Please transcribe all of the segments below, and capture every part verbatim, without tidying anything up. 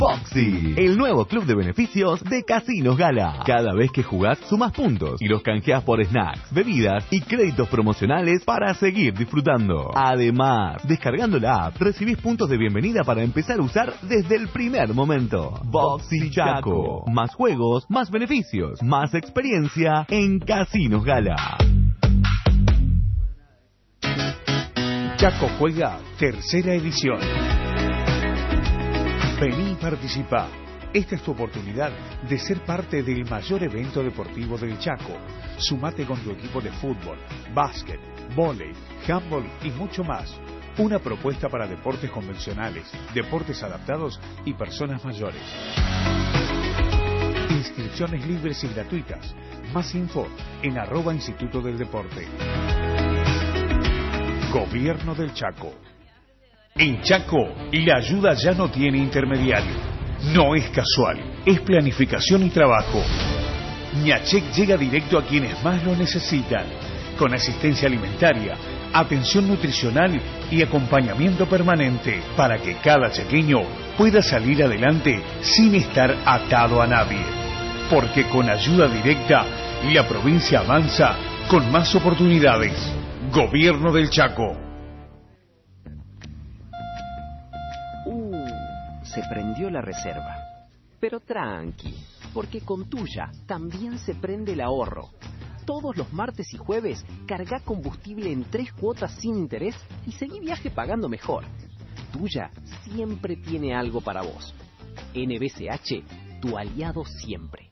Foxy, el nuevo club de beneficios de Casinos Gala. Cada vez que jugás, sumás puntos y los canjeás por snacks, bebidas y créditos promocionales para seguir disfrutando. Además, descargando la app, recibís puntos de bienvenida para empezar a usar desde el primer momento. Foxy Chaco. Más juegos, más beneficios, más experiencia en Casinos Gala. Chaco Juega, tercera edición. Vení y participá. Esta es tu oportunidad de ser parte del mayor evento deportivo del Chaco. Sumate con tu equipo de fútbol, básquet, vóley, handball y mucho más. Una propuesta para deportes convencionales, deportes adaptados y personas mayores. Inscripciones libres y gratuitas. Más info en arroba Instituto del Deporte. Gobierno del Chaco. En Chaco, la ayuda ya no tiene intermediario. No es casual, es planificación y trabajo. Ñachec llega directo a quienes más lo necesitan, con asistencia alimentaria, atención nutricional y acompañamiento permanente, para que cada chaqueño pueda salir adelante sin estar atado a nadie. Porque con ayuda directa, la provincia avanza con más oportunidades. Gobierno del Chaco. Se prendió la reserva. Pero tranqui, porque con Tuya también se prende el ahorro. Todos los martes y jueves carga combustible en tres cuotas sin interés y seguí viaje pagando mejor. Tuya siempre tiene algo para vos. N B C H, tu aliado siempre.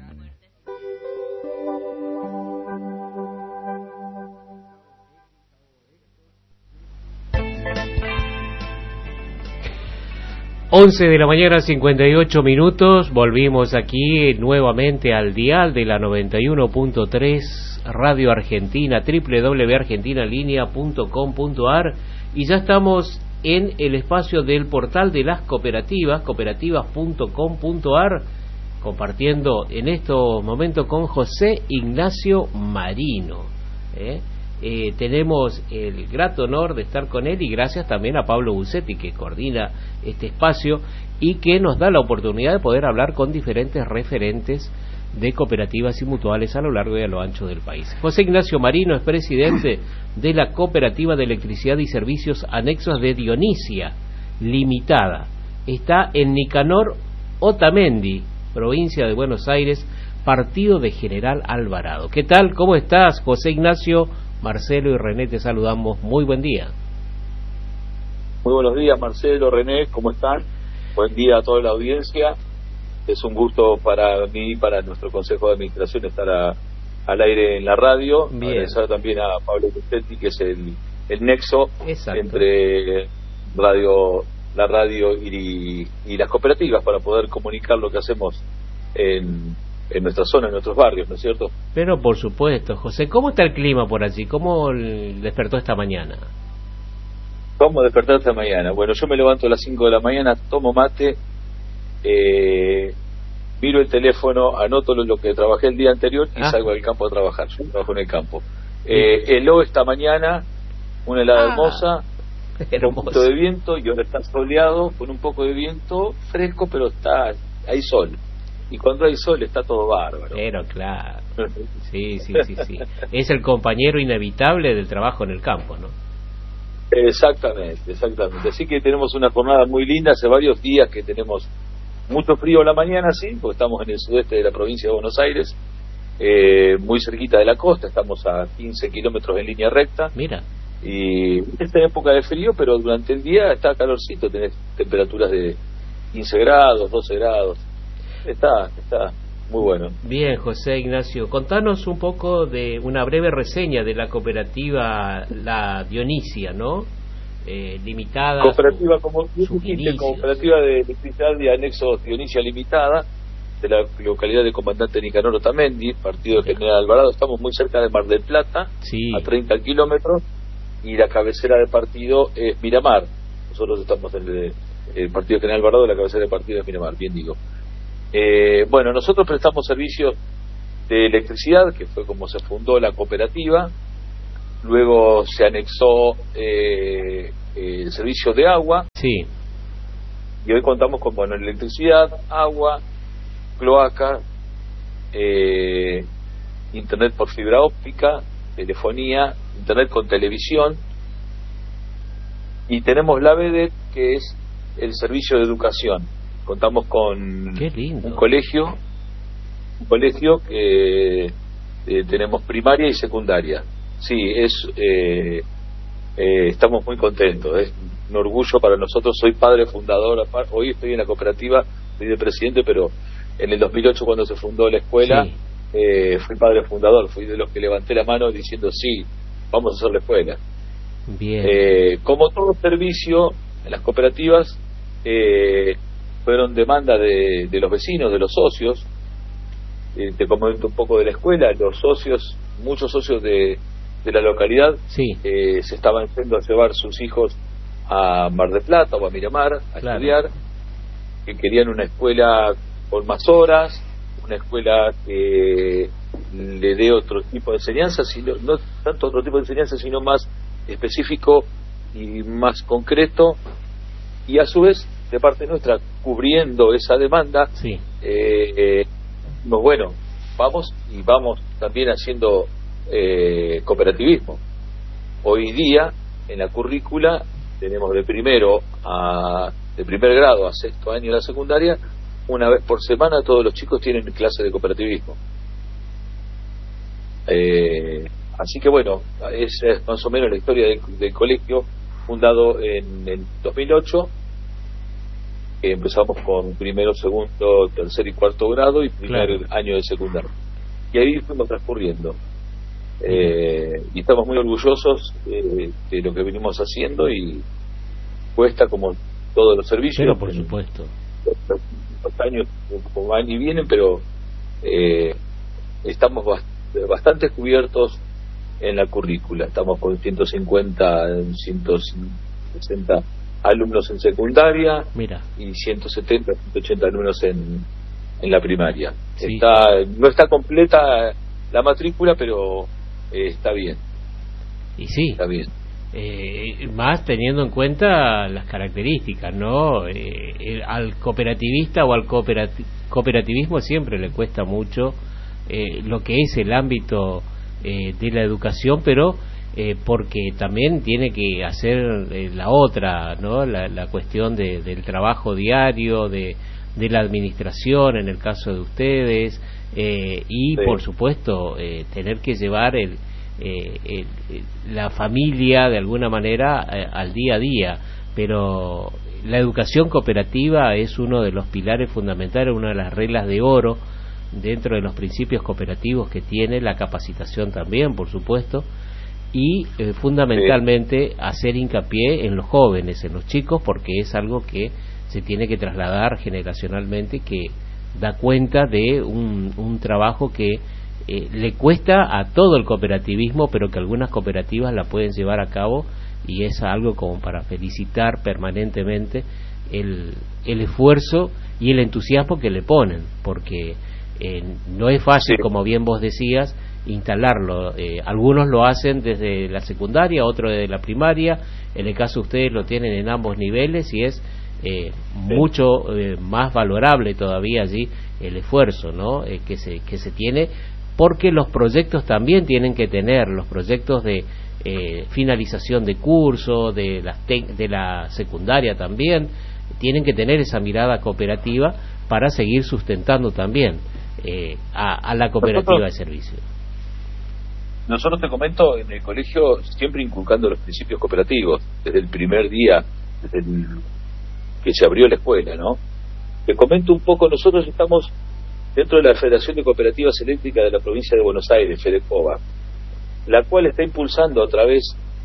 once de la mañana, cincuenta y ocho minutos. Volvimos aquí nuevamente al dial de la noventa y uno punto tres Radio Argentina, doble u doble u doble u punto argentina linea punto com punto a r, y ya estamos en el espacio del portal de las cooperativas, cooperativas punto com punto a r, compartiendo en estos momentos con José Ignacio Marino. ¿eh? Eh, tenemos el grato honor de estar con él, y gracias también a Pablo Bucetti, que coordina este espacio y que nos da la oportunidad de poder hablar con diferentes referentes de cooperativas y mutuales a lo largo y a lo ancho del país. José Ignacio Marino es presidente de la Cooperativa de Electricidad y Servicios Anexos de Dionisia Limitada. Está en Nicanor Otamendi, provincia de Buenos Aires, partido de General Alvarado. ¿Qué tal? ¿Cómo estás, José Ignacio? Marcelo y René te saludamos. Muy buen día. Muy buenos días, Marcelo, René, ¿cómo están? Buen día a toda la audiencia. Es un gusto para mí y para nuestro Consejo de Administración estar a, al aire en la radio. Bien. Agradecer también a Pablo Bucetti, que es el, el nexo Exacto. entre radio, la radio y, y las cooperativas, para poder comunicar lo que hacemos en, en nuestra zona, en nuestros barrios, ¿no es cierto? Pero por supuesto, José, ¿cómo está el clima por allí? ¿Cómo despertó esta mañana? ¿Cómo despertar esta mañana? Bueno, yo me levanto a las cinco de la mañana, tomo mate, eh, miro el teléfono, anoto lo, lo que trabajé el día anterior y ah. salgo al campo a trabajar. Yo trabajo en el campo. Eh, heló esta mañana, una helada ah, hermosa, con un poquito de viento, y ahora está soleado, con un poco de viento, fresco, pero está hay sol. Y cuando hay sol está todo bárbaro. Pero claro, sí, sí, sí, sí. Es el compañero inevitable del trabajo en el campo, ¿no? Exactamente, exactamente. Así que tenemos una jornada muy linda. Hace varios días que tenemos mucho frío en la mañana, sí, porque estamos en el sudeste de la provincia de Buenos Aires, eh, muy cerquita de la costa. Estamos a quince kilómetros en línea recta. Mira. Y esta época de frío, pero durante el día está calorcito. Tenés temperaturas de quince grados, doce grados. Está, está muy bueno. Bien, José Ignacio, contanos un poco de una breve reseña de la cooperativa La Dionisia, ¿no? Eh, limitada. Cooperativa, su, como dijiste, cooperativa de electricidad de anexos Dionisia Limitada, de la localidad de Comandante Nicanor Otamendi, partido de General Alvarado. Estamos muy cerca de Mar del Plata, sí. a treinta kilómetros, y la cabecera de partido es Miramar. Nosotros estamos en el, el partido de General Alvarado, la cabecera de partido es Miramar, bien digo. Eh, bueno, nosotros prestamos servicios de electricidad, que fue como se fundó la cooperativa. Luego se anexó eh, el servicio de agua. Sí. y hoy contamos con, bueno, electricidad, agua, cloaca, eh, internet por fibra óptica, telefonía, internet con televisión, y tenemos la B D E T, que es el servicio de educación. Contamos con Qué lindo. un colegio, un colegio que eh, tenemos primaria y secundaria. Sí, es eh, eh, estamos muy contentos, es un orgullo para nosotros. Soy padre fundador, hoy estoy en la cooperativa, soy de presidente, pero en el dos mil ocho, cuando se fundó la escuela, Sí. eh, fui padre fundador, fui de los que levanté la mano diciendo sí, vamos a hacer la escuela. Bien. Eh, como todo servicio, en las cooperativas eh, fueron demanda de, de los vecinos, de los socios. Eh, te comento un poco de la escuela. Los socios, muchos socios de, de la localidad, Sí. eh, se estaban yendo a llevar sus hijos a Mar del Plata o a Miramar a Claro. estudiar, que querían una escuela con más horas, una escuela que le dé otro tipo de enseñanza, sino, no tanto otro tipo de enseñanza, sino más específico y más concreto, y a su vez, de parte nuestra, cubriendo esa demanda, Sí. eh, eh, no, bueno, vamos y vamos también haciendo eh, cooperativismo. Hoy día, en la currícula, tenemos de primero a de primer grado a sexto año de la secundaria, una vez por semana todos los chicos tienen clase de cooperativismo. Eh, así que bueno, esa es más o menos la historia del, del colegio, fundado en el dos mil ocho. Eh, empezamos con primero, segundo, tercer y cuarto grado y primer Claro. año de secundaria. Y ahí fuimos transcurriendo. Eh, y estamos muy orgullosos eh, de lo que venimos haciendo, y cuesta como todos los servicios. Pero por supuesto. Los años como van y vienen, pero eh, estamos bast bastante cubiertos en la currícula. Estamos con ciento cincuenta, ciento sesenta alumnos en secundaria. Mira. Y ciento setenta, ciento ochenta alumnos en, en la primaria. Sí. Está, no está completa la matrícula, pero eh, está bien. Y sí. Está bien. Eh, más teniendo en cuenta las características, ¿no? Eh, el, al cooperativista o al cooperati cooperativismo siempre le cuesta mucho eh, lo que es el ámbito eh, de la educación, pero eh, porque también tiene que hacer eh, la otra, ¿no? La, la cuestión de, del trabajo diario, de, de la administración, en el caso de ustedes, eh, y Sí. por supuesto eh, tener que llevar el Eh, eh, eh, la familia de alguna manera eh, al día a día, pero la educación cooperativa es uno de los pilares fundamentales, una de las reglas de oro dentro de los principios cooperativos que tiene la capacitación también, por supuesto, y eh, fundamentalmente sí. hacer hincapié en los jóvenes, en los chicos, porque es algo que se tiene que trasladar generacionalmente, que da cuenta de un, un trabajo que Eh, le cuesta a todo el cooperativismo, pero que algunas cooperativas la pueden llevar a cabo, y es algo como para felicitar permanentemente el, el esfuerzo y el entusiasmo que le ponen, porque eh, no es fácil, sí. como bien vos decías, instalarlo. Eh, algunos lo hacen desde la secundaria, otros desde la primaria. En el caso de ustedes lo tienen en ambos niveles, y es eh, sí. mucho eh, más valorable todavía allí el esfuerzo, ¿no? Eh, que se que se tiene, porque los proyectos también tienen que tener, los proyectos de eh, finalización de curso, de la, de la secundaria también, tienen que tener esa mirada cooperativa para seguir sustentando también eh, a, a la cooperativa nosotros, de servicio. Nosotros, te comento, en el colegio siempre inculcando los principios cooperativos, desde el primer día, desde el que se abrió la escuela, ¿no? Te comento un poco, nosotros estamos dentro de la Federación de Cooperativas Eléctricas de la provincia de Buenos Aires, FEDECOBA, la cual está impulsando a través,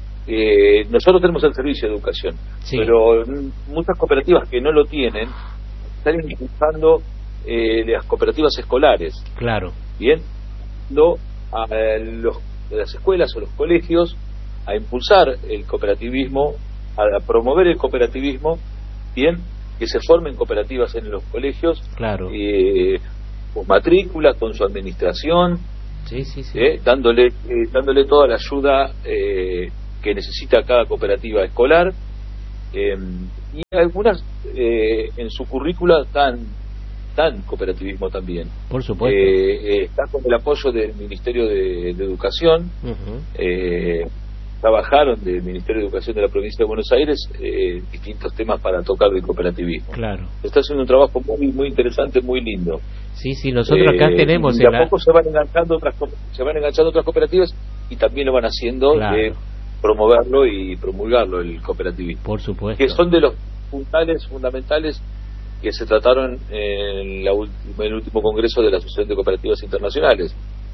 eh, nosotros tenemos el servicio de educación, sí. pero muchas cooperativas que no lo tienen están impulsando eh, las cooperativas escolares. Claro. Bien, no a los, a las escuelas o los colegios a impulsar el cooperativismo, a promover el cooperativismo, bien, que se formen cooperativas en los colegios. Claro. Eh, con matrícula, con su administración, sí, sí, sí. Eh, dándole eh, dándole toda la ayuda eh, que necesita cada cooperativa escolar, Eh, y algunas eh, en su currícula dan, dan cooperativismo también. Por supuesto. Eh, eh, está con el apoyo del Ministerio de, de Educación. Uh-huh. eh, trabajaron del Ministerio de Educación de la provincia de Buenos Aires eh, distintos temas para tocar del cooperativismo. Claro. Está haciendo un trabajo muy muy interesante, muy lindo. Sí, sí, nosotros acá eh, tenemos... Y a poco la... se van enganchando otras se van enganchando otras cooperativas y también lo van haciendo claro. de promoverlo y promulgarlo, el cooperativismo. Por supuesto. Que son de los puntales fundamentales que se trataron en, la última, en el último congreso de la Asociación de Cooperativas Internacionales.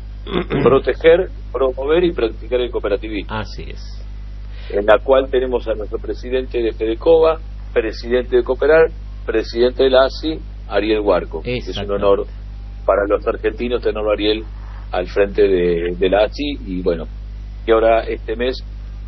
Proteger, promover y practicar el cooperativismo. Así es. En la cual tenemos a nuestro presidente de FEDECOBA, presidente de Cooperar, presidente de la A S I, Ariel Huarco. Es un honor para los argentinos tenerlo a Ariel al frente de, de la A S I. Y bueno, y ahora este mes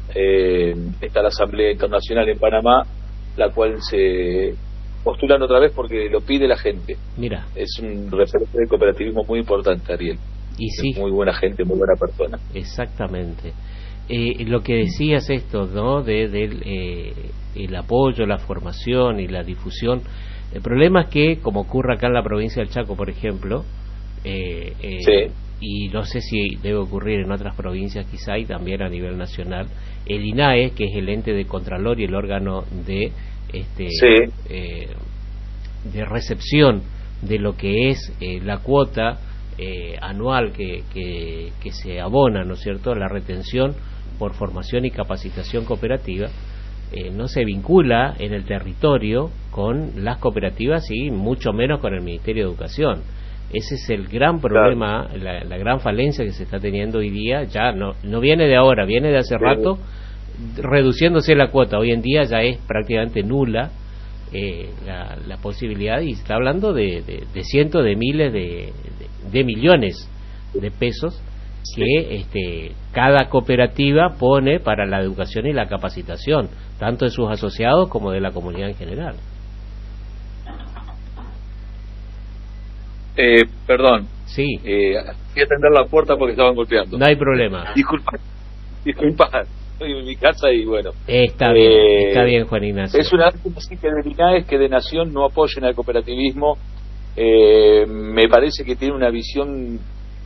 eh, está la Asamblea Internacional en Panamá, la cual se postulan otra vez porque lo pide la gente. Mira, es un referente de cooperativismo muy importante, Ariel. Y sí, es muy buena gente, muy buena persona. Exactamente. Eh, lo que decías esto, ¿no? De, de eh, el apoyo, la formación y la difusión. El problema es que, como ocurre acá en la provincia del Chaco, por ejemplo, eh, eh, sí. y no sé si debe ocurrir en otras provincias quizá y también a nivel nacional, el INAE, que es el ente de Contralor y el órgano de este sí. eh, de recepción de lo que es eh, la cuota Eh, anual que, que, que se abona, ¿no es cierto?, la retención por formación y capacitación cooperativa, eh, no se vincula en el territorio con las cooperativas y mucho menos con el Ministerio de Educación. Ese es el gran problema, claro. la, la gran falencia que se está teniendo hoy día. Ya no, no viene de ahora, viene de hace rato, reduciéndose la cuota. Hoy en día ya es prácticamente nula eh, la, la posibilidad, y se está hablando de, de, de cientos de miles de, de, de millones de pesos que este, cada cooperativa pone para la educación y la capacitación, tanto de sus asociados como de la comunidad en general. Eh, perdón. Sí. Eh, fui a atender la puerta porque estaban golpeando. No hay problema. Disculpa, disculpa. Estoy en mi casa y bueno. Está eh, bien, está bien, Juan Ignacio. Es una así que de INAES que de Nación no apoyen al cooperativismo. Eh, me parece que tiene una visión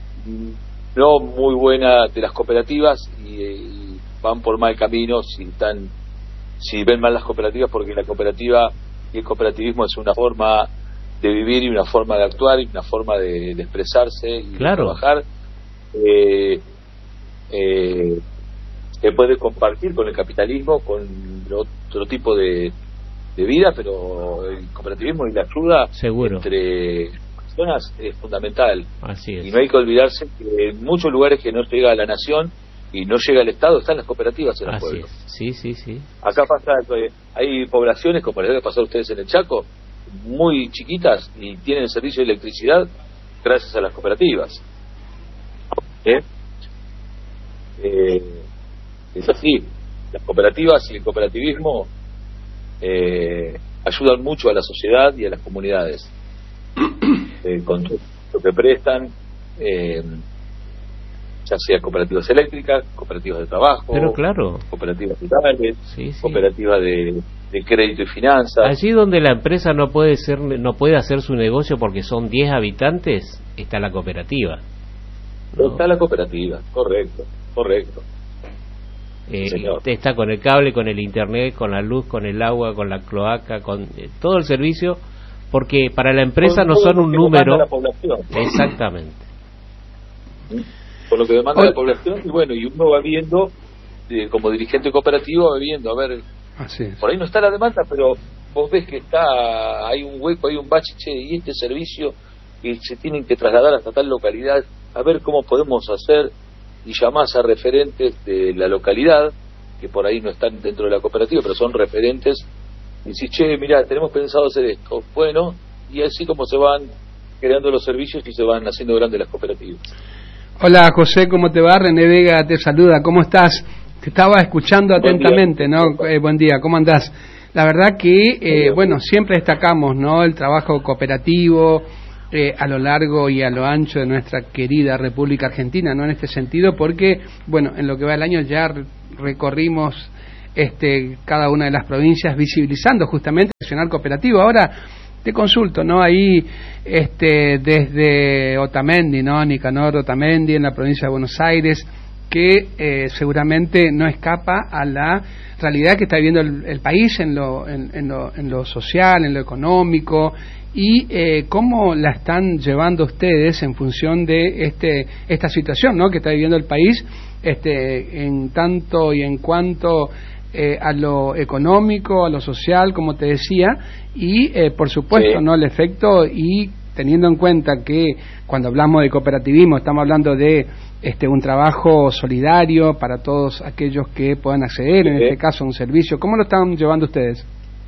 no muy buena de las cooperativas y, y van por mal camino si están, si ven mal las cooperativas, porque la cooperativa y el cooperativismo es una forma de vivir y una forma de actuar y una forma de, de expresarse y claro. de trabajar eh, eh, que puede compartir con el capitalismo, con otro tipo de, de vida, pero el cooperativismo y la ayuda Seguro. entre personas es fundamental. Así es. Y no hay que olvidarse que en muchos lugares que no llega a la nación y no llega al Estado están las cooperativas en el Así pueblo. es. Sí, sí, sí. Acá pasa, hay poblaciones, como les debe pasar a ustedes en el Chaco, muy chiquitas y tienen servicio de electricidad gracias a las cooperativas. ¿Eh? Eh, es así, las cooperativas y el cooperativismo eh, ayudan mucho a la sociedad y a las comunidades eh, con lo que prestan, eh, ya sea cooperativas eléctricas, cooperativas de trabajo, pero claro, cooperativas rurales, sí, sí. cooperativas de, de crédito y finanzas. Allí donde la empresa no puede ser, no puede hacer su negocio porque son diez habitantes, está la cooperativa, ¿no? Está la cooperativa, correcto, correcto. Eh, está con el cable, con el internet, con la luz, con el agua, con la cloaca, con eh, todo el servicio, porque para la empresa no son un número. La población. Exactamente. Por lo que demanda la población, y bueno, y uno va viendo, eh, como dirigente cooperativo, va viendo, a ver, Así es. Por ahí no está la demanda, pero vos ves que está, hay un hueco, hay un bache, che, y este servicio, y se tienen que trasladar hasta tal localidad, a ver cómo podemos hacer, y llamás a referentes de la localidad, que por ahí no están dentro de la cooperativa, pero son referentes, y decís, che, mirá, tenemos pensado hacer esto, bueno, y así como se van creando los servicios y se van haciendo grandes las cooperativas. Hola José, ¿cómo te va? René Vega te saluda, ¿cómo estás? Te estaba escuchando buen atentamente, día. ¿no? Eh, buen día, ¿cómo andás? La verdad que, eh, bueno, siempre destacamos, ¿no?, el trabajo cooperativo eh, a lo largo y a lo ancho de nuestra querida República Argentina, ¿no?, en este sentido, porque, bueno, en lo que va el año ya recorrimos este, cada una de las provincias, visibilizando justamente el accionar cooperativo. Ahora te consulto, ¿no? Ahí este, desde Otamendi, ¿no? Nicanor Otamendi, en la provincia de Buenos Aires, que eh, seguramente no escapa a la realidad que está viviendo el, el país en lo, en, en, lo, en lo social, en lo económico, y eh, cómo la están llevando ustedes en función de este esta situación, ¿no?, que está viviendo el país, este en tanto y en cuanto eh, a lo económico, a lo social, como te decía, y eh, por supuesto, sí, ¿no?, el efecto, y teniendo en cuenta que cuando hablamos de cooperativismo estamos hablando de este un trabajo solidario para todos aquellos que puedan acceder, sí, en este caso a un servicio. ¿Cómo lo están llevando ustedes?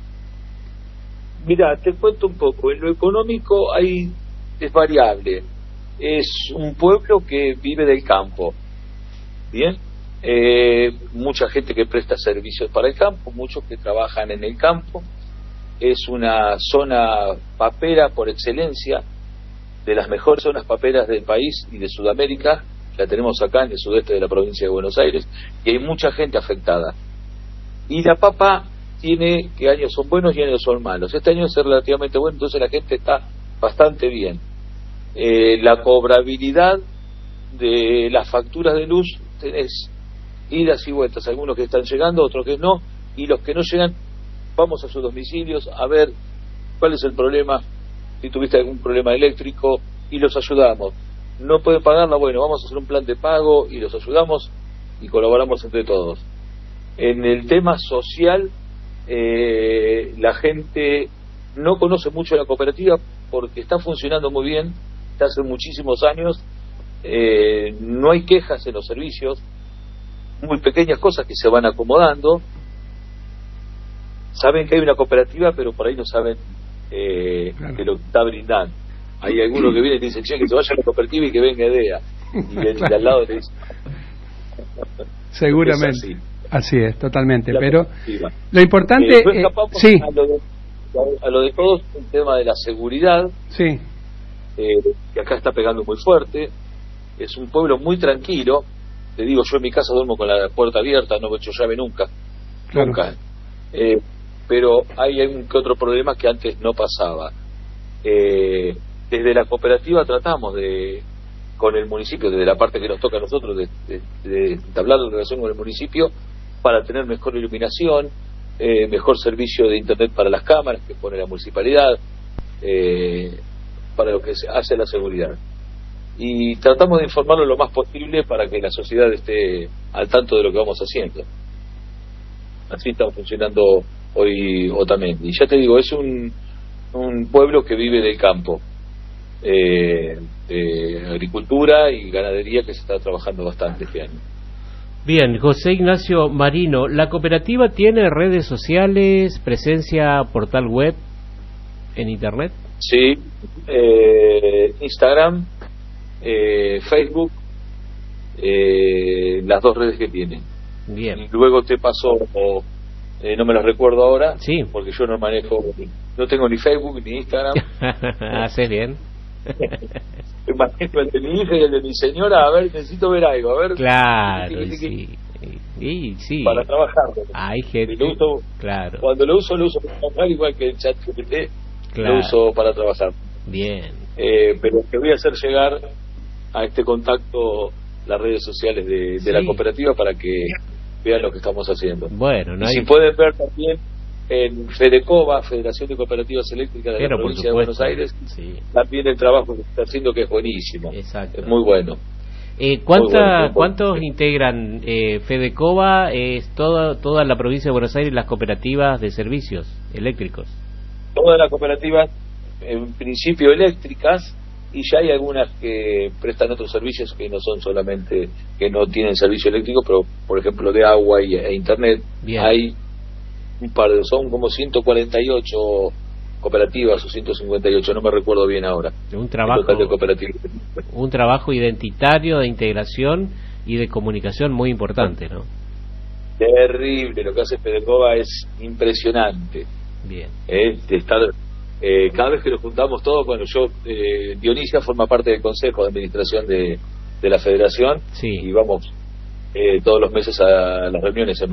Mira, te cuento un poco. En lo económico hay es variable. Es un pueblo que vive del campo, bien, eh, mucha gente que presta servicios para el campo, muchos que trabajan en el campo. Es una zona papera por excelencia, de las mejores zonas paperas del país y de Sudamérica. La tenemos acá en el sudeste de la provincia de Buenos Aires, y hay mucha gente afectada. Y la papa tiene que años son buenos y años son malos. Este año es relativamente bueno, entonces la gente está bastante bien. Eh, la cobrabilidad de las facturas de luz, tenés idas y vueltas, algunos que están llegando, otros que no, y los que no llegan, vamos a sus domicilios a ver cuál es el problema, si tuviste algún problema eléctrico, y los ayudamos. No pueden pagarla, bueno, vamos a hacer un plan de pago y los ayudamos y colaboramos entre todos. En el tema social, eh, la gente no conoce mucho la cooperativa porque está funcionando muy bien, está hace muchísimos años, eh, no hay quejas en los servicios, muy pequeñas cosas que se van acomodando. Saben que hay una cooperativa, pero por ahí no saben eh, claro. que lo está brindando. Hay algunos que vienen y dicen, che, que se vaya a la cooperativa y que venga idea. Y el de al lado le dicen... Seguramente. Es así. así es, totalmente. La pero lo importante... Eh, eh, sí. A lo, de, a lo de todos, el tema de la seguridad, sí, eh, que acá está pegando muy fuerte. Es un pueblo muy tranquilo. Te digo, yo en mi casa duermo con la puerta abierta, no me echo llave nunca. Claro. Nunca. Eh, pero hay un que otro problema que antes no pasaba. Eh... Desde la cooperativa tratamos de, con el municipio, desde la parte que nos toca a nosotros, de, de, de entablar la relación con el municipio para tener mejor iluminación, eh, mejor servicio de internet para las cámaras que pone la municipalidad, eh, para lo que se hace la seguridad. Y tratamos de informarlo lo más posible para que la sociedad esté al tanto de lo que vamos haciendo. Así está funcionando hoy Otamendi. Y ya te digo, es un, un pueblo que vive del campo. Eh, de agricultura y ganadería, que se está trabajando bastante este año. Bien, José Ignacio Marino, ¿la cooperativa tiene redes sociales, presencia portal web en internet? Sí, eh, Instagram, eh, Facebook, eh, las dos redes que tiene. Bien. Y luego te paso, o, eh, no me las recuerdo ahora, sí, porque yo no manejo, no tengo ni Facebook ni Instagram. Haces bien. Manejo el de mi hija y el de mi señora, a ver, necesito ver algo, a ver. Claro, y sí, y sí. Para trabajar. Hay gente, lo uso, claro. Cuando lo uso, lo uso para trabajar, igual que el chat G P T, claro, lo uso para trabajar. Bien. Eh, pero te voy a hacer llegar a este contacto las redes sociales de, de sí. la cooperativa para que vean lo que estamos haciendo. Bueno, no y hay... si pueden ver también en FEDECOBA, Federación de Cooperativas Eléctricas de Pero, la provincia de Buenos Aires, sí, también el trabajo que está haciendo, que es buenísimo. Exacto. Es muy bueno. Eh, ¿cuánta, muy bueno. ¿Cuántos integran eh, FEDECOBA? Es toda, toda la provincia de Buenos Aires las cooperativas de servicios eléctricos. Todas las cooperativas, en principio eléctricas, y ya hay algunas que prestan otros servicios que no son solamente, que no tienen servicio eléctrico, pero por ejemplo de agua y, e internet. Bien. Hay un par de, son como ciento cuarenta y ocho cooperativas o ciento cincuenta y ocho, no me recuerdo bien ahora. Un trabajo, de cooperativas. Un trabajo identitario de integración y de comunicación muy importante, ¿no? Terrible, lo que hace FEDECOBA es impresionante. Bien. Eh, de estar, eh, cada vez que nos juntamos todos, bueno, yo, eh, Dionisia forma parte del Consejo de Administración de, de la Federación, sí, y vamos eh, todos los meses a las reuniones, es más,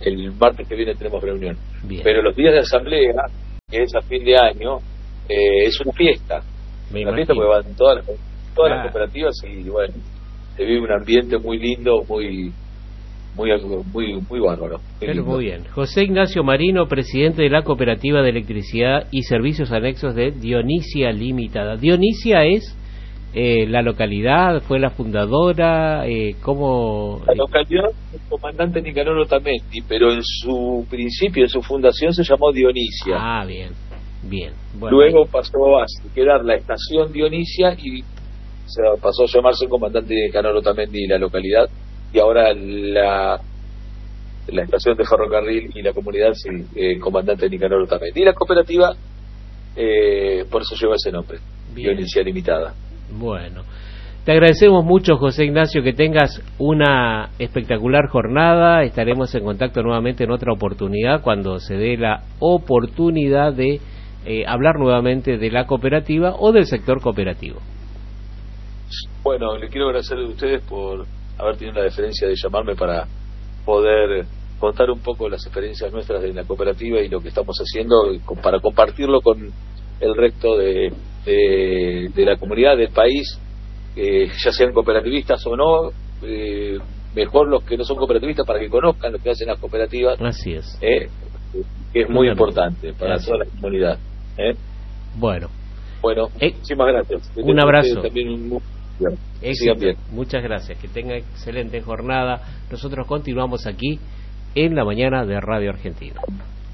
el martes que viene tenemos reunión. Bien. Pero los días de asamblea, que es a fin de año, eh, es una fiesta. Me una fiesta imagino. porque van todas, las, todas Ah. las cooperativas y bueno, se vive un ambiente muy lindo, muy muy muy muy bárbaro. Muy Pero lindo. muy bien. José Ignacio Marino, presidente de la Cooperativa de Electricidad y Servicios Anexos de Dionisia Limitada. Dionisia es eh, la localidad, fue la fundadora, eh, ¿cómo? La localidad el comandante Nicanor Otamendi, pero en su principio, en su fundación se llamó Dionisia. Ah, bien, bien. Bueno, Luego pasó a quedar la estación Dionisia y se pasó a llamarse comandante Nicanor Otamendi la localidad, y ahora la la estación de ferrocarril y la comunidad sí, eh, comandante Nicanor Otamendi. Y la cooperativa, eh, por eso lleva ese nombre, Bien. Dionisia Limitada. Bueno, te agradecemos mucho, José Ignacio, que tengas una espectacular jornada. Estaremos en contacto nuevamente en otra oportunidad cuando se dé la oportunidad de eh, hablar nuevamente de la cooperativa o del sector cooperativo. Bueno, le quiero agradecer a ustedes por haber tenido la deferencia de llamarme para poder contar un poco las experiencias nuestras de la cooperativa y lo que estamos haciendo para compartirlo con el resto de, de, de la comunidad del país, eh, ya sean cooperativistas o no, eh, mejor los que no son cooperativistas para que conozcan lo que hacen las cooperativas. Así es. Eh, que es muy Totalmente. importante para Así. toda la comunidad. Eh. Bueno, Bueno, Eh, muchísimas gracias. un abrazo. También un, muy- éxito. sigan bien. Muchas gracias. Que tenga excelente jornada. Nosotros continuamos aquí en la mañana de Radio Argentina.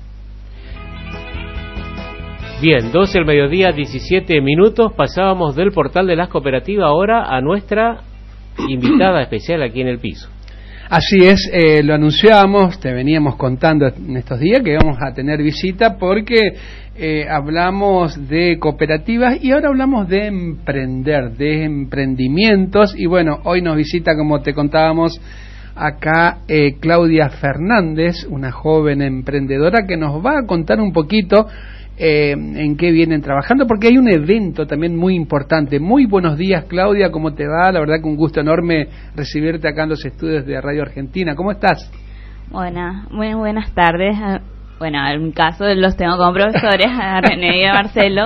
Bien, doce del mediodía, diecisiete minutos. Pasábamos del portal de las cooperativas ahora a nuestra invitada especial aquí en el piso. Así es, eh, lo anunciábamos, te veníamos contando en estos días que vamos a tener visita porque eh, hablamos de cooperativas y ahora hablamos de emprender, de emprendimientos, y bueno, hoy nos visita, como te contábamos, acá eh, Claudia Fernández, una joven emprendedora que nos va a contar un poquito eh, en qué vienen trabajando, porque hay un evento también muy importante. Muy buenos días, Claudia, ¿cómo te va? La verdad que un gusto enorme recibirte acá en los estudios de Radio Argentina. ¿Cómo estás? Buenas, muy buenas tardes. Bueno, en mi caso los tengo como profesores, a René y a Marcelo,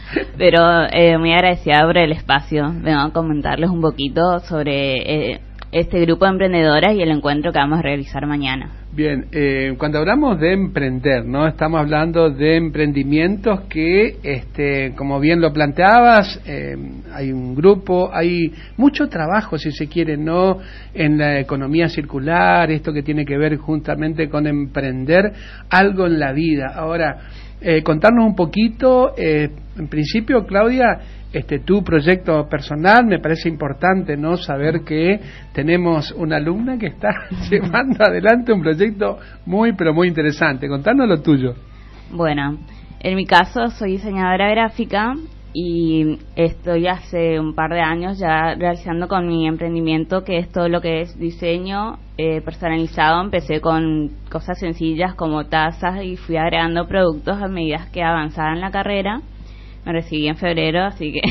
pero eh, muy agradecida por el espacio. Vengo a comentarles un poquito sobre eh, este grupo de emprendedoras y el encuentro que vamos a realizar mañana. Bien, eh, cuando hablamos de emprender, ¿no? Estamos hablando de emprendimientos que, este, como bien lo planteabas, eh, hay un grupo, hay mucho trabajo, si se quiere, ¿no? En la economía circular, esto que tiene que ver justamente con emprender algo en la vida. Ahora, eh, contarnos un poquito, eh, en principio, Claudia, este tu proyecto personal, me parece importante, ¿no? Saber que tenemos una alumna que está llevando adelante un proyecto muy, pero muy interesante. Contanos lo tuyo. Bueno, en mi caso soy diseñadora gráfica y estoy hace un par de años ya realizando con mi emprendimiento, que es todo lo que es diseño eh, personalizado. Empecé con cosas sencillas como tazas y fui agregando productos a medida que avanzaba en la carrera. Me recibí en febrero, así que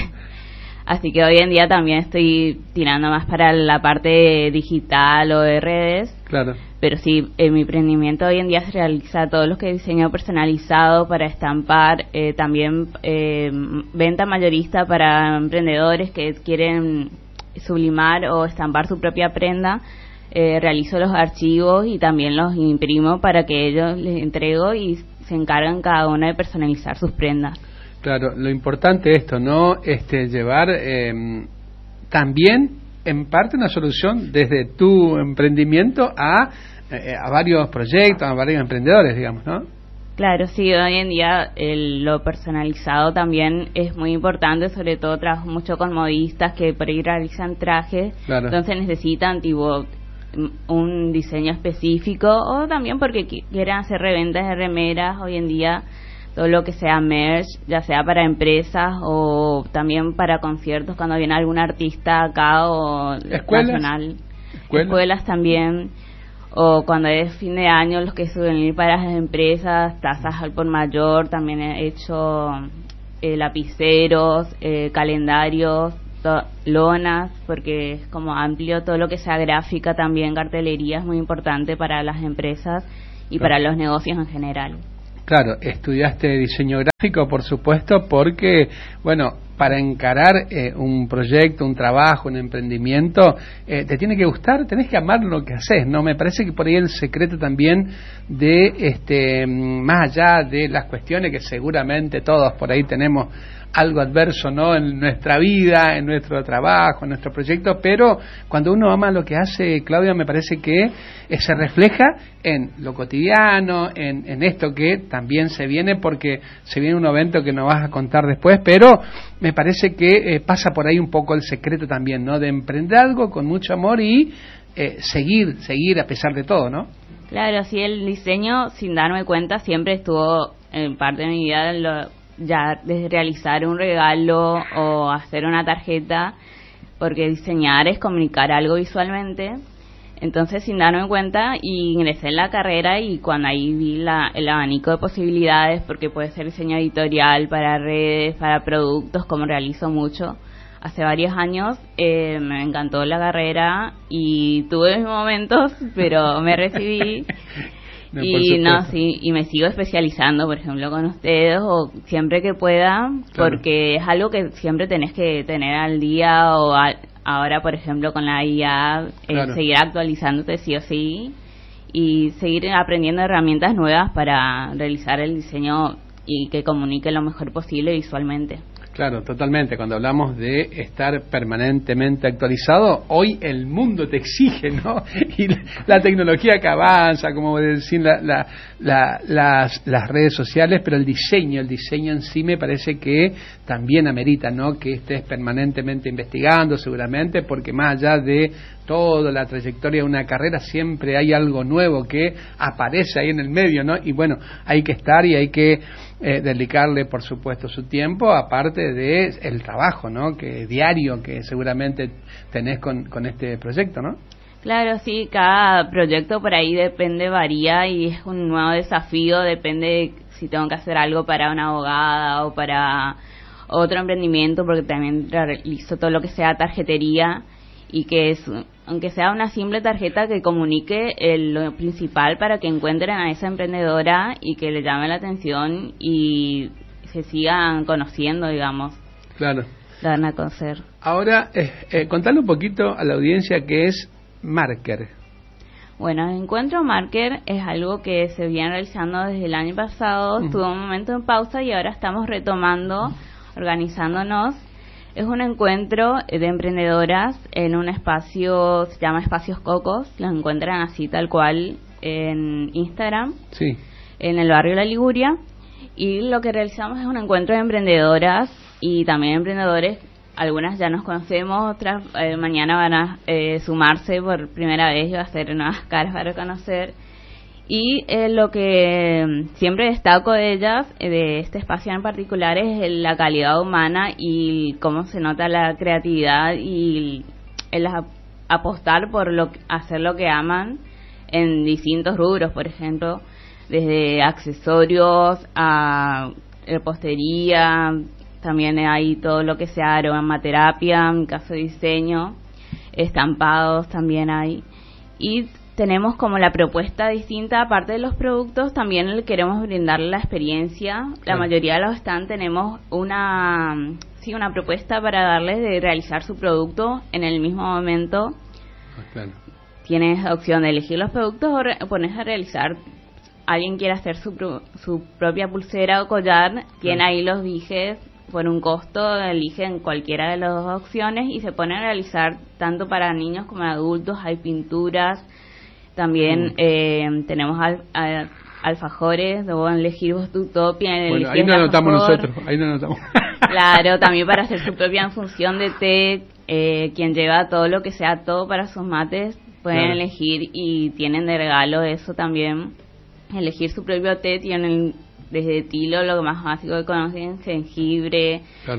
así que hoy en día también estoy tirando más para la parte digital o de redes. Claro. Pero sí, en mi emprendimiento hoy en día se realiza todo lo que es diseño personalizado para estampar, eh, también eh, venta mayorista para emprendedores que quieren sublimar o estampar su propia prenda. Eh, realizo los archivos y también los imprimo para que ellos les entrego y se encargan cada uno de personalizar sus prendas. Claro, lo importante es esto, ¿no? Este, llevar eh, también en parte una solución desde tu emprendimiento a, eh, a varios proyectos, a varios emprendedores, digamos, ¿no? Claro, sí, hoy en día el, lo personalizado también es muy importante, sobre todo trabajo mucho con modistas que por ahí realizan trajes, Claro. entonces necesitan tipo un diseño específico, o también porque qui- quieren hacer reventas de remeras. Hoy en día todo lo que sea merch, ya sea para empresas o también para conciertos cuando viene algún artista acá o ¿Escuelas? nacional. ¿Escuelas? Escuelas también, o cuando es fin de año los que suelen ir para las empresas, tazas al por mayor. También he hecho eh, lapiceros, eh, calendarios, to- lonas, porque es como amplio. Todo lo que sea gráfica también, cartelería, es muy importante para las empresas. y claro. para los negocios en general. Claro, estudiaste diseño gráfico, por supuesto, porque, bueno, para encarar eh, un proyecto, un trabajo, un emprendimiento, eh, te tiene que gustar, tenés que amar lo que haces, ¿no? Me parece que por ahí el secreto también de, este, más allá de las cuestiones que seguramente todos por ahí tenemos algo adverso, ¿no? En nuestra vida, en nuestro trabajo, en nuestro proyecto, pero cuando uno ama lo que hace, Claudia, me parece que eh, se refleja en lo cotidiano, en, en esto que también se viene, porque se viene un evento que nos vas a contar después, pero me parece que eh, pasa por ahí un poco el secreto también, ¿no? De emprender algo con mucho amor y eh, seguir, seguir a pesar de todo, ¿no? Claro, sí, el diseño, sin darme cuenta, siempre estuvo en parte de mi vida, lo ya desde realizar un regalo o hacer una tarjeta, porque diseñar es comunicar algo visualmente. Entonces, sin darme cuenta, ingresé en la carrera y cuando ahí vi la, el abanico de posibilidades, porque puede ser diseño editorial para redes, para productos, como realizo mucho hace varios años, eh, me encantó la carrera y tuve mis momentos, pero me recibí. No, y no, sí, y me sigo especializando, por ejemplo, con ustedes o siempre que pueda, claro. Porque es algo que siempre tenés que tener al día o a, ahora, por ejemplo, con la I A, claro. eh, seguir actualizándote sí o sí y seguir aprendiendo herramientas nuevas para realizar el diseño y que comunique lo mejor posible visualmente. Claro, totalmente. Cuando hablamos de estar permanentemente actualizado, hoy el mundo te exige, ¿no? Y la, la tecnología que avanza, como decir, la, la, la, las, las redes sociales, pero el diseño, el diseño en sí me parece que también amerita, ¿no? Que estés permanentemente investigando, seguramente, porque más allá de toda la trayectoria de una carrera, siempre hay algo nuevo que aparece ahí en el medio, ¿no? Y bueno, hay que estar y hay que eh, dedicarle, por supuesto, su tiempo, aparte de el trabajo, ¿no? Que diario que seguramente tenés con, con este proyecto, ¿no? Claro, sí, cada proyecto por ahí depende, varía y es un nuevo desafío, depende de si tengo que hacer algo para una abogada o para otro emprendimiento, porque también realizo todo lo que sea tarjetería y que es, aunque sea una simple tarjeta que comunique el, lo principal para que encuentren a esa emprendedora y que le llame la atención y se sigan conociendo, digamos. Claro. Dan a conocer. Ahora, eh, eh, contale un poquito a la audiencia qué es Marker. Bueno, el encuentro Marker es algo que se viene realizando desde el año pasado, uh-huh. Tuvo un momento en pausa y ahora estamos retomando, uh-huh. organizándonos. Es un encuentro de emprendedoras en un espacio, se llama Espacios Cocos, los encuentran así tal cual en Instagram, sí. En el barrio La Liguria, y lo que realizamos es un encuentro de emprendedoras y también emprendedores, algunas ya nos conocemos, otras eh, mañana van a eh, sumarse por primera vez y va a hacer nuevas caras para conocer. Y eh, lo que siempre destaco de ellas, eh, de este espacio en particular, es la calidad humana y cómo se nota la creatividad y el apostar por lo, hacer lo que aman en distintos rubros, por ejemplo, desde accesorios a repostería, también hay todo lo que sea aromaterapia, en mi caso de diseño, estampados también hay. Y tenemos como la propuesta distinta, aparte de los productos, también le queremos brindar la experiencia. Claro. La mayoría de los stands tenemos una sí una propuesta para darles de realizar su producto en el mismo momento. Claro. Tienes opción de elegir los productos o re- pones a realizar. Alguien quiere hacer su, pro- su propia pulsera o collar, claro. Tiene ahí los dijes por un costo, eligen cualquiera de las dos opciones y se ponen a realizar tanto para niños como adultos. Hay pinturas. También mm. eh, tenemos al, al, alfajores, debo elegir vos tu topia. Bueno, ahí no anotamos nosotros, ahí no anotamos. Claro, también para hacer su propia infusión de té, eh, quien lleva todo lo que sea todo para sus mates, pueden claro. elegir y tienen de regalo eso también. Elegir su propio té, tienen desde tilo, lo más básico que conocen, jengibre. Claro.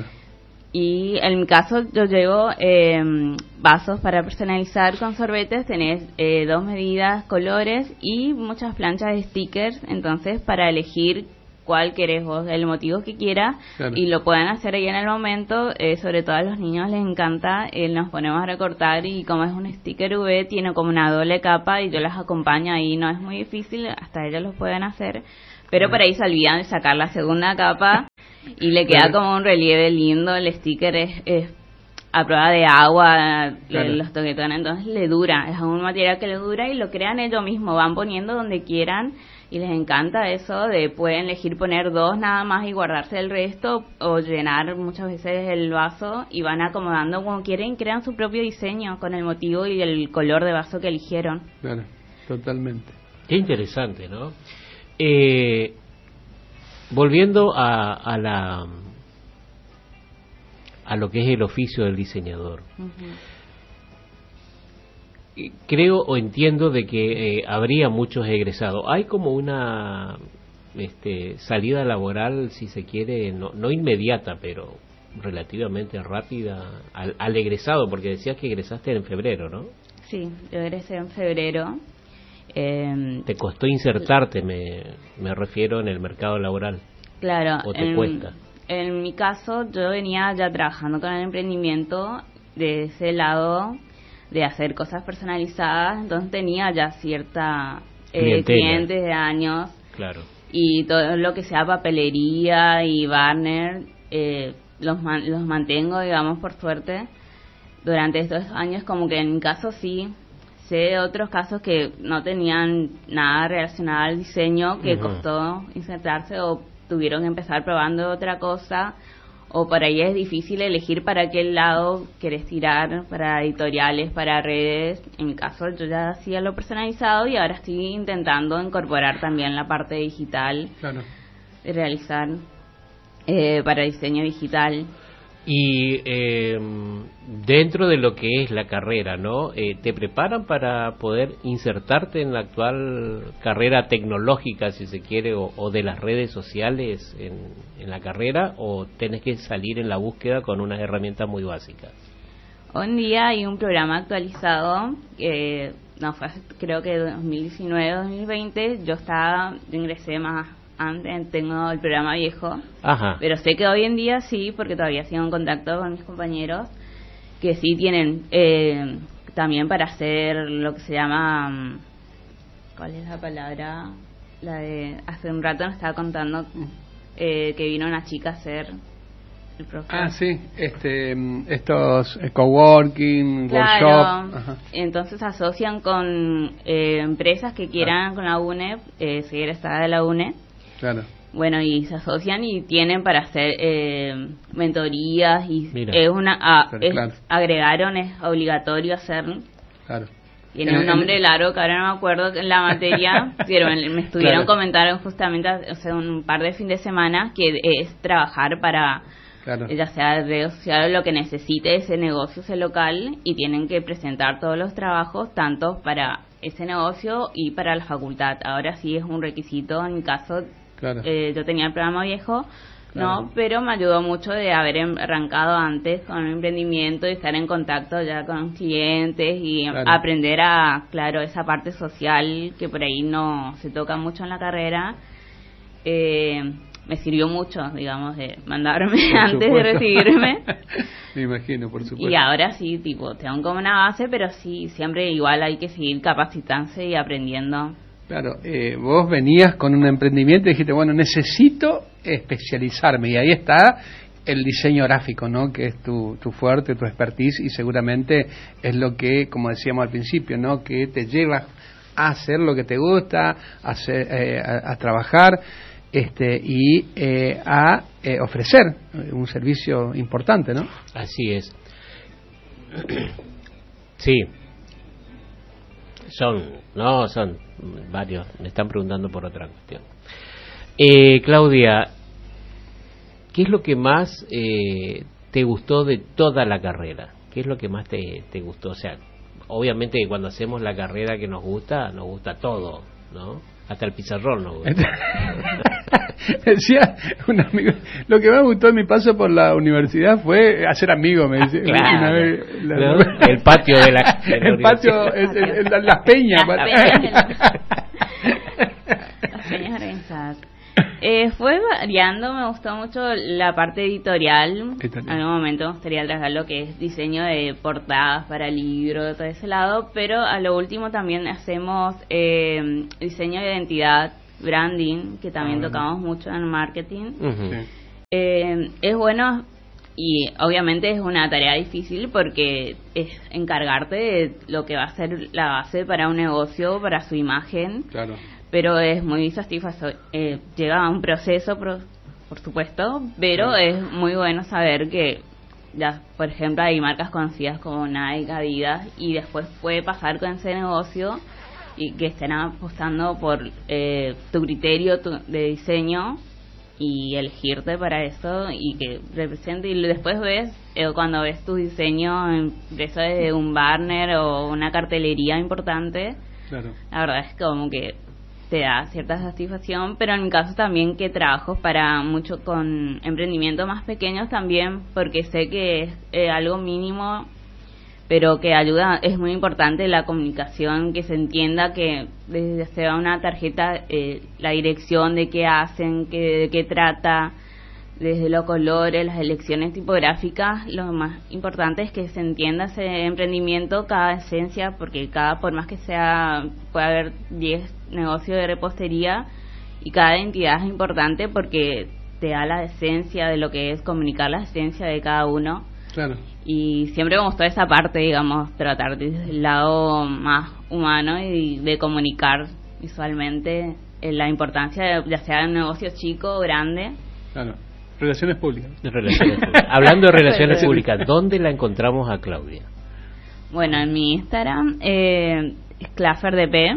Y en mi caso yo llevo eh, vasos para personalizar con sorbetes, tenés eh, dos medidas, colores y muchas planchas de stickers, entonces para elegir cuál querés vos, el motivo que quieras, claro. Y lo pueden hacer ahí en el momento, eh, sobre todo a los niños les encanta, eh, nos ponemos a recortar y como es un sticker V, tiene como una doble capa y yo las acompaño ahí, no es muy difícil, hasta ellos lo pueden hacer, pero por ahí se olvidan de sacar la segunda capa y le queda como un relieve lindo, el sticker es, es a prueba de agua, claro. Los toquetones, entonces le dura, es un material que le dura y lo crean ellos mismos, van poniendo donde quieran y les encanta eso de pueden elegir poner dos nada más y guardarse el resto o llenar muchas veces el vaso y van acomodando como quieren, crean su propio diseño con el motivo y el color de vaso que eligieron. Claro, totalmente. Qué interesante, ¿no? Eh, volviendo a, a la a lo que es el oficio del diseñador. Uh-huh. Creo o entiendo de que eh, habría muchos egresados. Hay como una este, salida laboral, si se quiere, no, no inmediata, pero relativamente rápida al, al egresado, porque decías que egresaste en febrero, ¿no? Sí, yo egresé en febrero. Eh, ¿Te costó insertarte, me, me refiero, en el mercado laboral? Claro. ¿O te en, cuesta? En mi caso, yo venía ya trabajando con el emprendimiento de ese lado de hacer cosas personalizadas, entonces tenía ya cierta eh, clientes de años. Claro. Y todo lo que sea papelería y banner, eh, los, man, los mantengo, digamos, por suerte, durante estos años, como que en mi caso sí. Sé de otros casos que no tenían nada relacionado al diseño, que uh-huh. costó insertarse o tuvieron que empezar probando otra cosa, o por ahí es difícil elegir para qué lado querés tirar, para editoriales, para redes. En mi caso yo ya hacía lo personalizado y ahora estoy intentando incorporar también la parte digital, claro. De realizar eh, para diseño digital. Y eh, dentro de lo que es la carrera, ¿no? Eh, ¿te preparan para poder insertarte en la actual carrera tecnológica, si se quiere, o, o de las redes sociales en, en la carrera, o tenés que salir en la búsqueda con unas herramientas muy básicas? Hoy en día hay un programa actualizado, que no fue, creo que dos mil diecinueve dos mil veinte, yo estaba, yo ingresé más antes, tengo el programa viejo. Ajá. Pero sé que hoy en día sí, porque todavía sigo en contacto con mis compañeros que sí tienen eh, también para hacer lo que se llama, ¿cuál es la palabra? La de hace un rato nos estaba contando eh, que vino una chica a hacer el profesor. Ah, sí, este, estos eh, coworking, claro, workshop. Ajá. Entonces asocian con eh, empresas que quieran ah. con la U N E P, eh, seguir estada de la U N E P. Claro. Bueno, y se asocian y tienen para hacer eh, mentorías y Mira, es una a, claro, es, claro. agregaron, es obligatorio hacer. Claro. Tiene en, un nombre en, largo que ahora no me acuerdo en la materia, pero me, me estuvieron claro. comentando justamente hace un par de fin de semana que es trabajar para, claro. ya sea red social o lo que necesite ese negocio, ese local, y tienen que presentar todos los trabajos, tanto para ese negocio y para la facultad. Ahora sí es un requisito, en mi caso, claro. eh, yo tenía el programa viejo, claro. no, pero me ayudó mucho de haber arrancado antes con el emprendimiento y estar en contacto ya con clientes y claro. aprender a, claro, esa parte social que por ahí no se toca mucho en la carrera. Eh, me sirvió mucho, digamos, de mandarme por antes supuesto. De recibirme. Me imagino, por supuesto. Y ahora sí, tipo, te dan como una base, pero sí, siempre igual hay que seguir capacitándose y aprendiendo. Claro, eh, vos venías con un emprendimiento y dijiste, bueno, necesito especializarme, y ahí está el diseño gráfico, ¿no? Que es tu, tu fuerte, tu expertise, y seguramente es lo que, como decíamos al principio, ¿no? Que te lleva a hacer lo que te gusta, a, hacer, eh, a, a trabajar este y eh, a eh, ofrecer un servicio importante, ¿no? Así es. Sí. Son, no, son varios. Me están preguntando por otra cuestión. Eh, Claudia, ¿qué es lo que más eh, te gustó de toda la carrera? ¿Qué es lo que más te, te gustó? O sea, obviamente cuando hacemos la carrera que nos gusta, nos gusta todo, ¿no? Hasta el pizarrón nos gusta. Decía un amigo, lo que más me gustó en mi paso por la universidad fue hacer amigos, me decía. Claro, una vez, la, ¿no? El patio de la, de la el patio, el, el, el, las peñas. Las peñas, las peñas organizadas. Eh, fue variando, me gustó mucho la parte editorial. editorial. En algún momento me gustaría trabajar lo que es diseño de portadas para libros, todo ese lado, pero a lo último también hacemos eh, diseño de identidad, branding, que también ah, tocamos bueno. mucho en el marketing. Uh-huh. Sí. Eh, es bueno y obviamente es una tarea difícil porque es encargarte de lo que va a ser la base para un negocio, para su imagen. Claro. Pero es muy satisfactorio. Eh, llega a un proceso, por, por supuesto, pero sí. es muy bueno saber que, ya, por ejemplo, hay marcas conocidas como Nike, Adidas, y después puede pasar con ese negocio y que estén apostando por eh, tu criterio tu, de diseño y elegirte para eso y que represente. Y después ves, eh, cuando ves tu diseño impreso desde un banner o una cartelería importante, claro. la verdad es como que te da cierta satisfacción, pero en mi caso también que trabajo para mucho con emprendimientos más pequeños también, porque sé que es eh, algo mínimo, pero que ayuda, es muy importante la comunicación, que se entienda que desde se da una tarjeta, eh, la dirección de qué hacen, que, de qué trata, desde los colores, las elecciones tipográficas, lo más importante es que se entienda ese emprendimiento, cada esencia, porque cada, por más que sea, puede haber diez negocios de repostería y cada identidad es importante porque te da la esencia de lo que es comunicar la esencia de cada uno. Claro. Y siempre me gustó esa parte, digamos, tratar desde el lado más humano y de comunicar visualmente la importancia de, ya sea de un negocio chico o grande. Claro. Relaciones públicas. De relaciones públicas. Hablando de relaciones públicas, ¿dónde la encontramos a Claudia? Bueno, en mi Instagram eh, es ClafferDP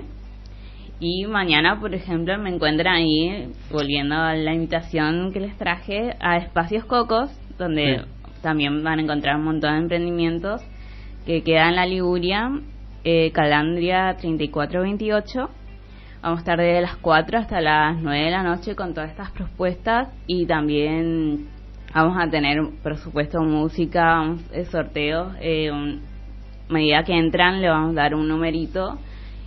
y mañana, por ejemplo, me encuentran ahí, volviendo a la invitación que les traje, a Espacios Cocos, donde sí. también van a encontrar un montón de emprendimientos que quedan en la Liguria, eh, Calandria treinta y cuatro veintiocho. Vamos a estar desde las cuatro hasta las nueve de la noche con todas estas propuestas y también vamos a tener, por supuesto, música, un, sorteos. Eh, un, a medida que entran le vamos a dar un numerito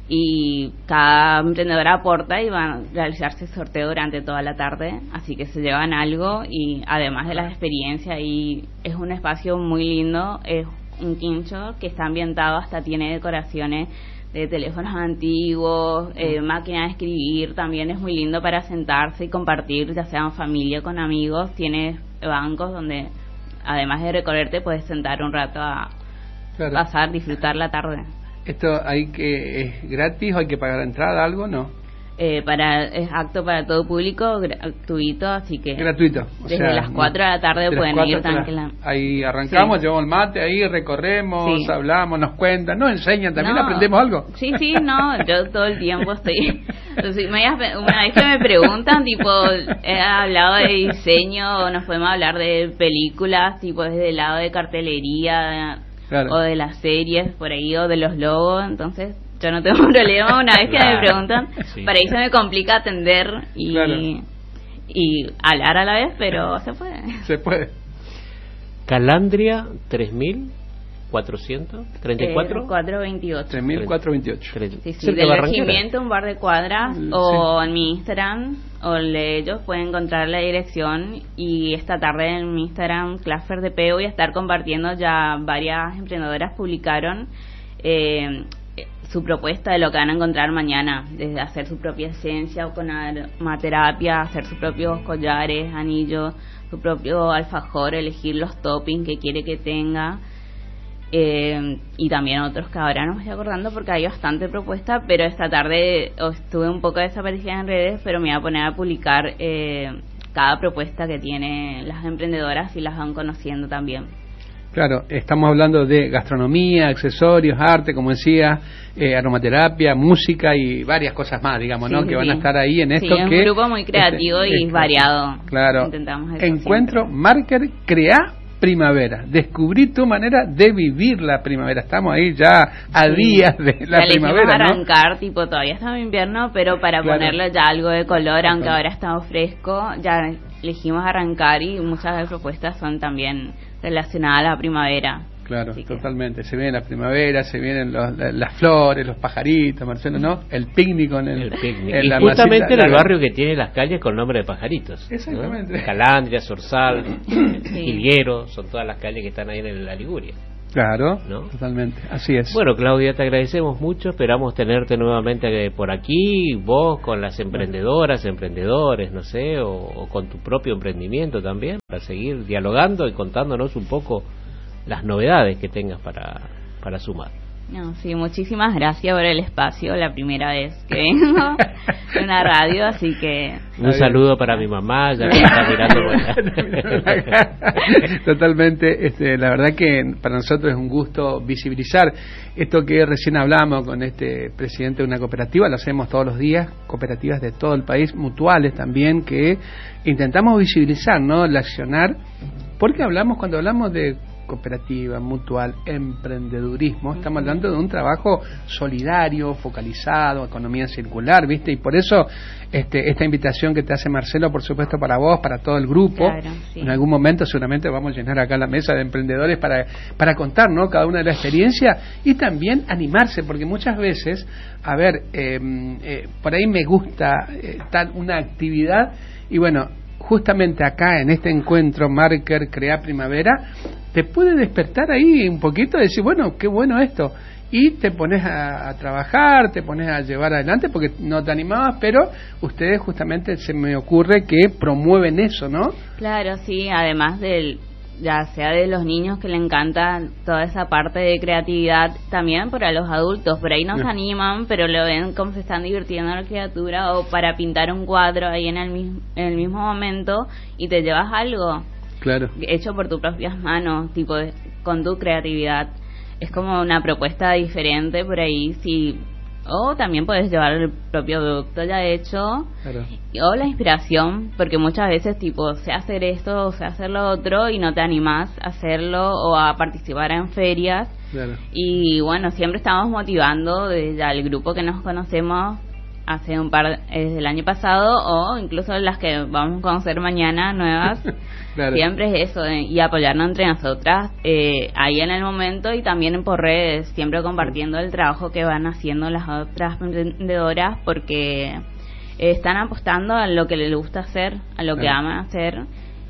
y cada emprendedor aporta y va a realizarse sorteo durante toda la tarde, así que se llevan algo y además de las experiencias, y es un espacio muy lindo, es un quincho que está ambientado, hasta tiene decoraciones de teléfonos antiguos, eh, máquina de escribir, también es muy lindo para sentarse y compartir, ya sea en familia o con amigos. Tiene bancos donde además de recorrerte puedes sentar un rato a claro. pasar, disfrutar la tarde. ¿Esto hay que es gratis o hay que pagar entrada, algo? No. Eh, para es apto para todo público, gratuito, así que gratuito. O desde sea, las cuatro de la tarde pueden ir tranquilamente. Ahí arrancamos, sí. llevamos el mate, ahí recorremos, sí. hablamos, nos cuentan, nos enseñan, también no. aprendemos algo. Sí, sí, no, yo todo el tiempo estoy. Entonces, una vez que me preguntan, tipo, he hablado de diseño, nos podemos hablar de películas, tipo desde el lado de cartelería, claro. o de las series por ahí, o de los logos, entonces yo no tengo problema. Una vez que claro. me preguntan, sí. para ahí se me complica atender y, claro. y hablar a la vez, pero se puede. Se puede. Calandria tres mil cuatrocientos treinta y cuatro. Eh, cuatrocientos veintiocho. tres mil cuatrocientos veintiocho. Sí, sí, del regimiento, un bar de cuadras, sí. o en mi Instagram, o de ellos pueden encontrar la dirección. Y esta tarde en mi Instagram, ClafferDP, voy a estar compartiendo, ya varias emprendedoras publicaron eh, su propuesta de lo que van a encontrar mañana, desde hacer su propia esencia o con aromaterapia, hacer sus propios collares, anillos, su propio alfajor, elegir los toppings que quiere que tenga, eh, y también otros que ahora no me estoy acordando porque hay bastante propuesta, pero esta tarde estuve un poco desaparecida en redes, pero me voy a poner a publicar eh, cada propuesta que tienen las emprendedoras y las van conociendo también. Claro, estamos hablando de gastronomía, accesorios, arte, como decía, eh, aromaterapia, música y varias cosas más, digamos, sí, ¿no? Que sí. van a estar ahí en esto. Sí, es que un grupo muy creativo este, y es, variado. Claro. Intentamos eso Encuentro, siempre. Marker, crea primavera. Descubrí tu manera de vivir la primavera. Estamos ahí ya a sí. días de la ya primavera, ¿no? arrancar, ¿no? tipo, todavía estamos en invierno, pero para claro. ponerle ya algo de color, aunque claro. ahora estamos fresco, ya elegimos arrancar y muchas de las propuestas son también relacionadas a la primavera. Claro, Así totalmente. Que... Se viene la primavera, se vienen los, las flores, los pajaritos, Marcelo, ¿no? El pícnico en el, el picnic. En y la justamente masita, en el la... barrio que tiene las calles con nombre de pajaritos. Exactamente. ¿No? Calandria, Zorzal, sí. Jilguero, son todas las calles que están ahí en la Liguria. Claro, ¿no? Totalmente, así es. Bueno, Claudia, te agradecemos mucho, esperamos tenerte nuevamente por aquí, vos con las emprendedoras, emprendedores, no sé, o, o con tu propio emprendimiento también, para seguir dialogando y contándonos un poco las novedades que tengas para, para sumar. No, sí, muchísimas gracias por el espacio, la primera vez que vengo en una radio, así que... Un saludo para mi mamá, ya que está mirando. Totalmente, este, la verdad que para nosotros es un gusto visibilizar esto que recién hablamos con este presidente de una cooperativa, lo hacemos todos los días, cooperativas de todo el país, mutuales también, que intentamos visibilizar, ¿no? El accionar, porque hablamos, cuando hablamos de cooperativa, mutual, emprendedurismo, estamos hablando de un trabajo solidario, focalizado, economía circular, ¿viste? Y por eso este, esta invitación que te hace Marcelo, por supuesto, para vos, para todo el grupo. Claro, sí. En algún momento seguramente vamos a llenar acá la mesa de emprendedores para, para contar, ¿no? Cada una de la experiencia y también animarse, porque muchas veces, a ver, eh, eh, por ahí me gusta eh, tal una actividad y bueno, justamente acá en este encuentro Marker Crea Primavera te puede despertar ahí un poquito y decir, bueno, qué bueno esto, y te pones a, a trabajar, te pones a llevar adelante porque no te animabas, pero ustedes justamente se me ocurre que promueven eso, ¿no? Claro, sí, además del, ya sea de los niños que le encanta toda esa parte de creatividad, también para los adultos, por ahí no se animan, pero lo ven como se están divirtiendo la criatura, o para pintar un cuadro ahí en el, mismo, en el mismo momento y te llevas algo. Claro. Hecho por tus propias manos, tipo de, con tu creatividad. Es como una propuesta diferente por ahí, sí. O también puedes llevar el propio producto ya hecho. Claro. O la inspiración, porque muchas veces tipo, sé hacer esto o sé hacer lo otro y no te animás a hacerlo o a participar en ferias. Claro. Y bueno, siempre estamos motivando desde el grupo que nos conocemos hace un par, desde el año pasado, o incluso las que vamos a conocer mañana, nuevas. Claro. Siempre es eso, eh, y apoyarnos entre nosotras eh, ahí en el momento, y también por redes, siempre compartiendo el trabajo que van haciendo las otras emprendedoras, porque eh, están apostando a lo que les gusta hacer, a lo que claro. aman hacer,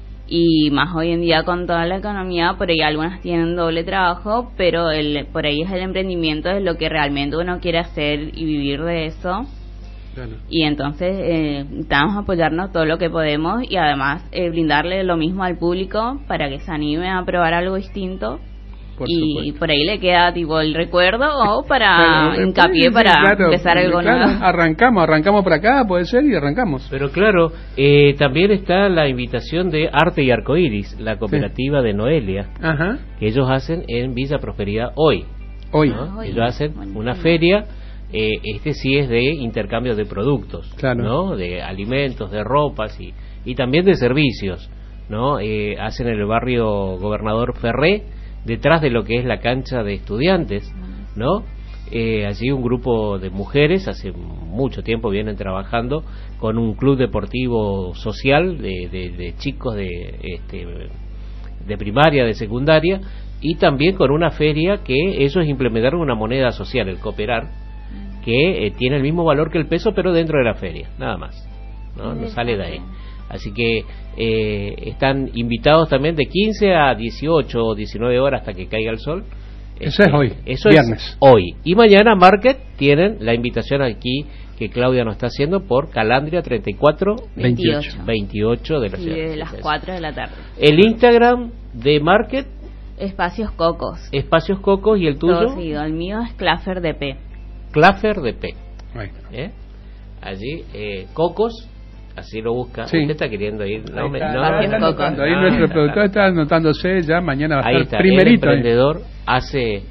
y más hoy en día con toda la economía, por ahí algunas tienen doble trabajo, pero el por ahí es el emprendimiento, es lo que realmente uno quiere hacer y vivir de eso. Claro. Y entonces eh, estamos a apoyarnos todo lo que podemos, y además eh, brindarle lo mismo al público para que se anime a probar algo distinto. Por y supuesto. Por ahí le queda tipo el recuerdo, o para claro, hincapié sí, para claro, empezar algo claro, nuevo. Arrancamos, arrancamos por acá, puede ser, y arrancamos. Pero claro, eh, también está la invitación de Arte y Arcoíris, la cooperativa sí. de Noelia, Ajá. que ellos hacen en Villa Prosperidad hoy. Hoy. ¿no? hoy. Ellos hacen una feria. Eh, este sí es de intercambio de productos, claro. ¿no? De alimentos, de ropas y, y también de servicios, ¿no? Eh, hacen en el barrio Gobernador Ferré, detrás de lo que es la cancha de estudiantes, ¿no? Eh, allí un grupo de mujeres hace mucho tiempo vienen trabajando con un club deportivo social de, de, de chicos de, este, de primaria, de secundaria, y también con una feria que ellos implementaron una moneda social, el cooperar, que eh, tiene el mismo valor que el peso, pero dentro de la feria, nada más, no, no sale de ahí. Así que eh, están invitados también de quince a dieciocho o diecinueve horas hasta que caiga el sol. Eso este, es hoy, eso viernes. Es hoy. Y mañana Market tienen la invitación aquí que Claudia nos está haciendo por Calandria treinta y cuatro veintiocho veintiocho de la ciudad. Y de las cuatro de la tarde. El Instagram de Market, Espacios Cocos. Espacios Cocos, y el tuyo. Todo seguido. El mío es Clafer de P. Clafer de P. ¿Eh? Allí, eh, Cocos, así lo busca. Sí. Usted está queriendo ir. No, ahí me, está, no, ahí, está anotando, ahí ah, nuestro está, productor está anotándose ya, mañana va a ahí estar está, primerito. El emprendedor ahí. Hace.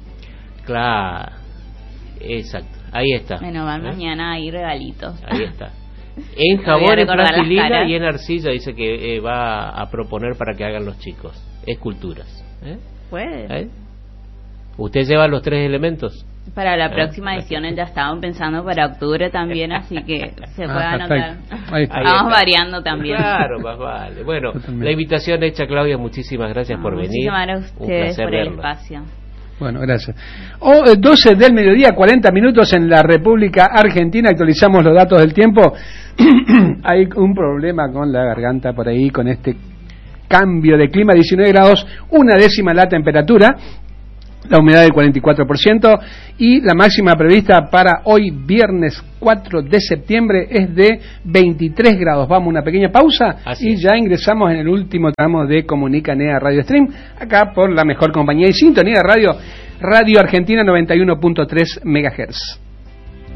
Claro. Exacto. Ahí está. Bueno, van ¿eh? Mañana hay regalitos. Ahí está. En jabón, en plastilina y en arcilla dice que eh, va a proponer para que hagan los chicos esculturas. ¿Eh? Puede. ¿Eh? ¿Usted lleva los tres elementos? Para la próxima edición ya estaban pensando para octubre también, así que se puede ah, anotar. Ahí está. Vamos variando también. Claro, más vale. Bueno, totalmente. La invitación hecha, Claudia, muchísimas gracias no, por venir. Muchísimas gracias a ustedes por verlo. el espacio. Bueno, gracias. Oh, doce del mediodía, cuarenta minutos en la República Argentina. Actualizamos los datos del tiempo. Hay un problema con la garganta por ahí, con este cambio de clima. diecinueve grados, una décima la temperatura. La humedad del cuarenta y cuatro por ciento y la máxima prevista para hoy viernes cuatro de septiembre es de veintitrés grados. Vamos a una pequeña pausa. Así y es. Ya ingresamos en el último tramo de Comunica Nea Radio Stream, acá por la mejor compañía y sintonía de radio, Radio Argentina noventa y uno punto tres megahertz.